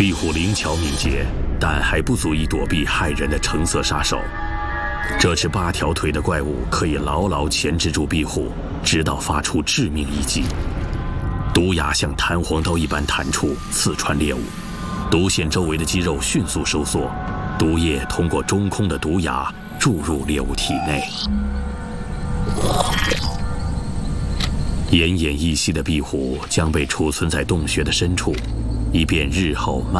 壁虎灵巧敏捷，但还不足以躲避害人的橙色杀手。这只8条腿的怪物可以牢牢钳制住壁虎，直到发出致命一击。毒牙像弹簧刀一般弹出，刺穿猎物。毒腺周围的肌肉迅速收缩，毒液通过中空的毒牙注入猎物体内。奄奄一息的壁虎将被储存在洞穴的深处，以便日后慢